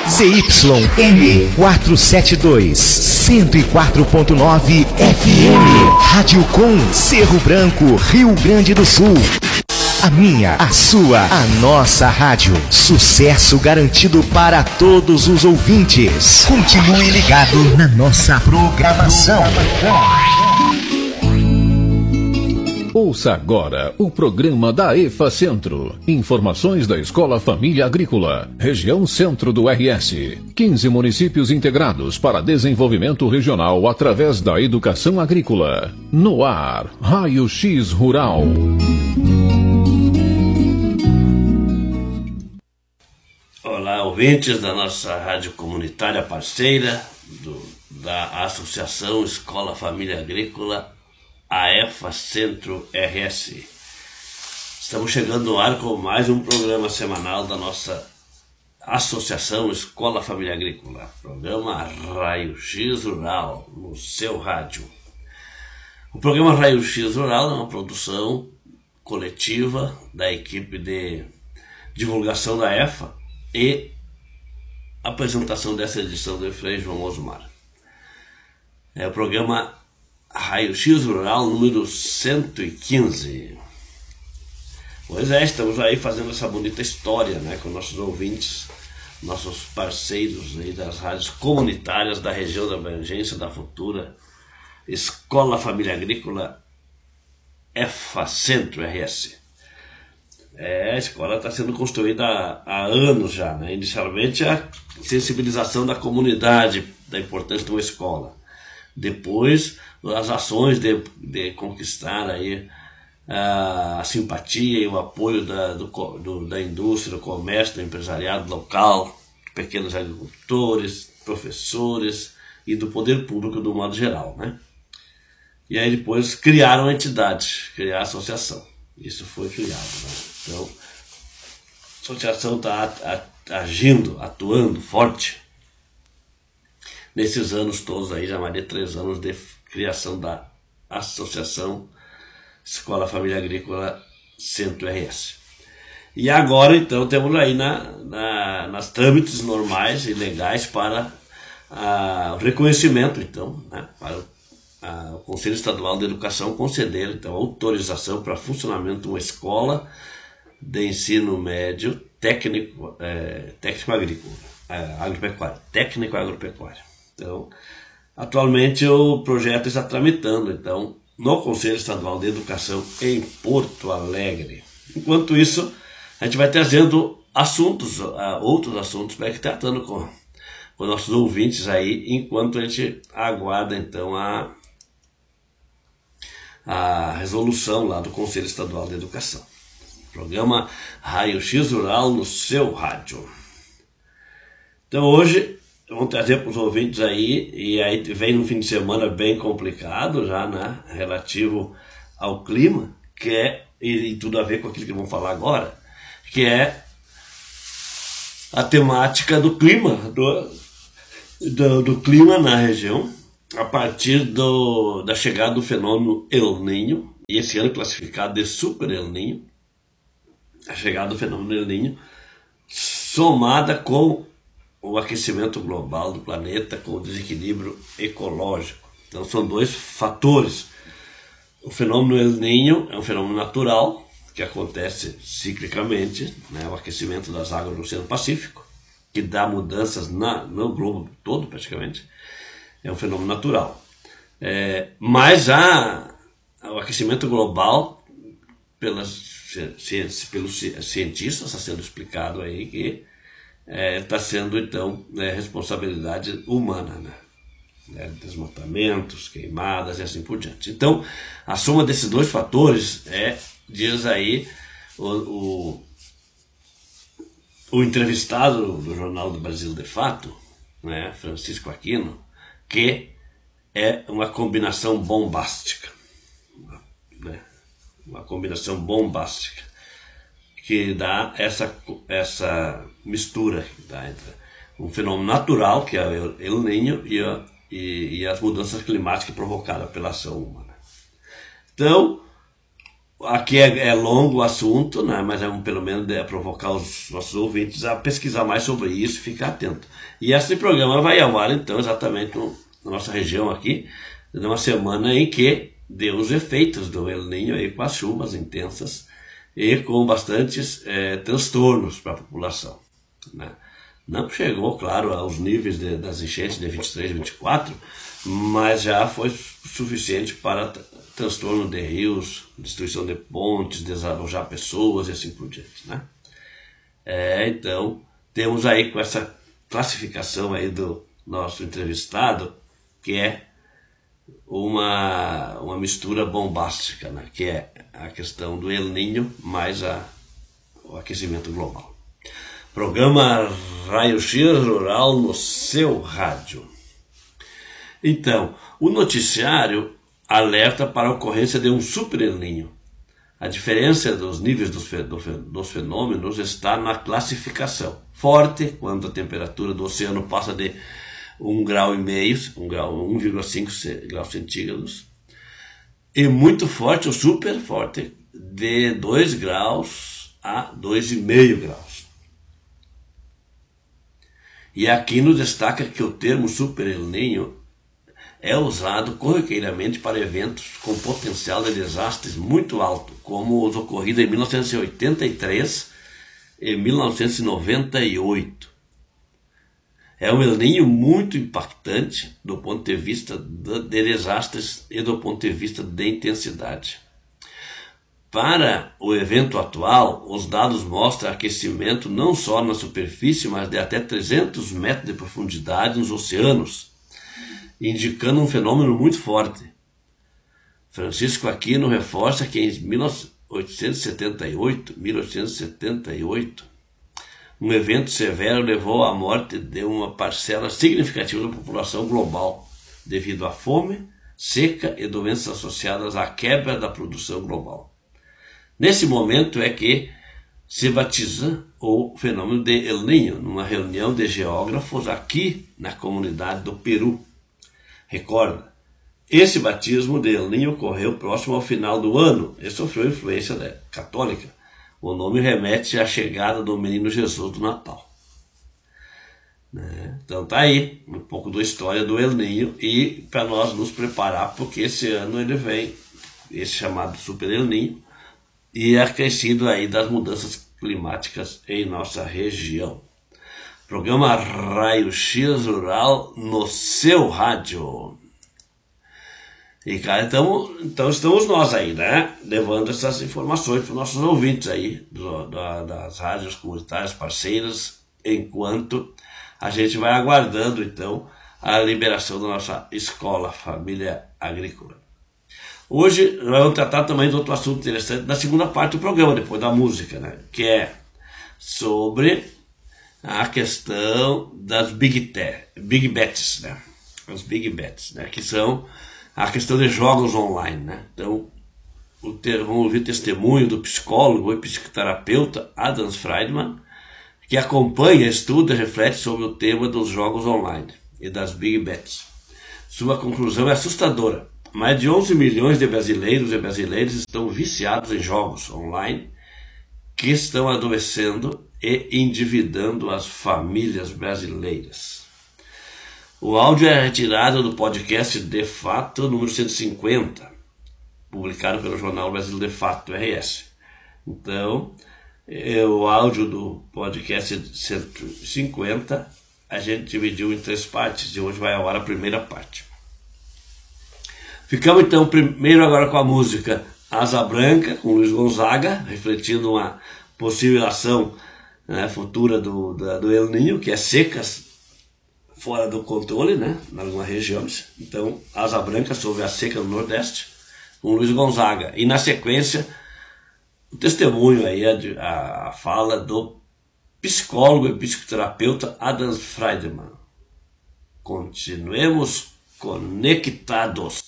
ZYM 472, 104.9 FM. Rádio Com, Cerro Branco, Rio Grande do Sul. A minha, a sua, a nossa rádio. Sucesso garantido para todos os ouvintes. Continue ligado na nossa programação. Ouça agora o programa da EFA Centro. Informações da Escola Família Agrícola, região centro do RS. 15 municípios integrados para desenvolvimento regional através da educação agrícola. No ar, Raio X Rural. Olá, ouvintes da nossa rádio comunitária parceira da Associação Escola Família Agrícola, a EFA Centro RS. Estamos chegando no ar com mais um programa semanal da nossa Associação Escola Família Agrícola, programa Raio X Rural, no seu rádio. O programa Raio X Rural é uma produção coletiva da equipe de divulgação da EFA e apresentação dessa edição do Frei João Osmar. É o programa Raio X Rural número 115. Pois é, estamos aí fazendo essa bonita história, né, com nossos ouvintes, nossos parceiros aí das rádios comunitárias da região da abrangência da futura Escola Família Agrícola EFA Centro RS. A escola está sendo construída há anos já, né? Inicialmente a sensibilização da comunidade da importância de uma escola. Depois as ações de conquistar aí a simpatia e o apoio da indústria, do comércio, do empresariado local, pequenos agricultores, professores e do poder público do modo geral, né? E aí depois criaram a entidade, criaram a associação. Isso foi criado, né? Então, a associação está atuando forte nesses anos todos aí, já mais de 3 anos de criação da Associação Escola Família Agrícola Centro RS. E agora, então, temos aí nas trâmites normais e legais para o reconhecimento, então, né, para o Conselho Estadual de Educação conceder, então, autorização para funcionamento de uma escola de ensino médio técnico agrícola, técnico agropecuário. Então, atualmente o projeto está tramitando, então, no Conselho Estadual de Educação em Porto Alegre. Enquanto isso, a gente vai trazendo outros assuntos para ir tratando com nossos ouvintes aí, enquanto a gente aguarda, então, a resolução lá do Conselho Estadual de Educação. Programa Raio X Rural no seu rádio. Então hoje vamos trazer para os ouvintes aí, e aí vem um fim de semana bem complicado já, né, relativo ao clima, que e tudo a ver com aquilo que vamos falar agora, que é a temática do clima, do clima na região, a partir da chegada do fenômeno El Niño, e esse ano classificado de Super El Niño, a chegada do fenômeno El Niño, somada com o aquecimento global do planeta, com o desequilíbrio ecológico. Então são 2 fatores. O fenômeno El Niño é um fenômeno natural, que acontece ciclicamente, né, o aquecimento das águas do Oceano Pacífico, que dá mudanças no globo todo praticamente, é um fenômeno natural. Mas o aquecimento global, pelos cientistas, está sendo explicado aí que está sendo, então, responsabilidade humana, né? Desmatamentos, queimadas e assim por diante. Então, a soma desses 2 fatores diz aí o entrevistado do Jornal do Brasil de Fato, né, Francisco Aquino, que é uma combinação bombástica, né? Uma combinação bombástica que dá essa mistura, tá, entre um fenômeno natural, que é o El Niño, e as mudanças climáticas provocadas pela ação humana. Então, aqui é longo o assunto, né? Mas pelo menos provocar os nossos ouvintes a pesquisar mais sobre isso e ficar atento. E esse programa vai ao ar, então, exatamente na nossa região aqui, numa semana em que deu os efeitos do El Niño aí, com as chuvas intensas e com bastantes transtornos para a população, né? Não chegou, claro, aos níveis das enchentes de 23 e 24, mas já foi suficiente para transtorno de rios, destruição de pontes, desalojar pessoas e assim por diante, né? Então, temos aí com essa classificação aí do nosso entrevistado, que é uma mistura bombástica, né? Que é a questão do El Niño mais o aquecimento global. Programa Raio-X Rural no seu rádio. Então, o noticiário alerta para a ocorrência de um super El Niño. A diferença dos níveis dos fenômenos está na classificação. Forte, quando a temperatura do oceano passa de 1,5 graus centígrados. E muito forte, ou super forte, de 2 graus a 2,5 graus. E aqui nos destaca que o termo Super El Niño é usado corriqueiramente para eventos com potencial de desastres muito alto, como os ocorridos em 1983 e 1998. É um El Niño muito impactante do ponto de vista de desastres e do ponto de vista de intensidade. Para o evento atual, os dados mostram aquecimento não só na superfície, mas de até 300 metros de profundidade nos oceanos, indicando um fenômeno muito forte. Francisco Aquino reforça que em 1878, um evento severo levou à morte de uma parcela significativa da população global, devido à fome, seca e doenças associadas à quebra da produção global. Nesse momento é que se batiza o fenômeno de El Niño, numa reunião de geógrafos aqui na comunidade do Peru. Recorda, esse batismo de El Niño ocorreu próximo ao final do ano e sofreu influência católica. O nome remete à chegada do menino Jesus do Natal. Então tá aí um pouco da história do El Niño e para nós nos preparar, porque esse ano ele vem, esse chamado Super El Niño, e é acrescido aí das mudanças climáticas em nossa região. Programa Raio-X Rural no seu rádio. E cara, então estamos nós aí, né? Levando essas informações para os nossos ouvintes aí, das rádios comunitárias parceiras, enquanto a gente vai aguardando então a liberação da nossa escola Família Agrícola. Hoje nós vamos tratar também de outro assunto interessante na segunda parte do programa, depois da música, né? Que é sobre a questão das Big Bets, né? As Big Bets, né? Que são a questão de jogos online, né? Então, vamos ouvir o testemunho do psicólogo e psicoterapeuta Adam Friedman, que acompanha, estuda e reflete sobre o tema dos jogos online e das Big Bets. Sua conclusão é assustadora. Mais de 11 milhões de brasileiros e brasileiras estão viciados em jogos online que estão adoecendo e endividando as famílias brasileiras. O áudio é retirado do podcast De Fato, número 150, publicado pelo Jornal Brasil De Fato, RS. Então, o áudio do podcast 150 a gente dividiu em 3 partes e hoje vai ao ar a primeira parte. Ficamos então primeiro agora com a música Asa Branca, com Luiz Gonzaga, refletindo uma possível ação, né, futura do El Niño, que é secas fora do controle, né, em algumas regiões. Então, Asa Branca sobre a seca no Nordeste, com Luiz Gonzaga. E na sequência, o testemunho aí, a fala do psicólogo e psicoterapeuta Adam Friedman. Continuemos conectados.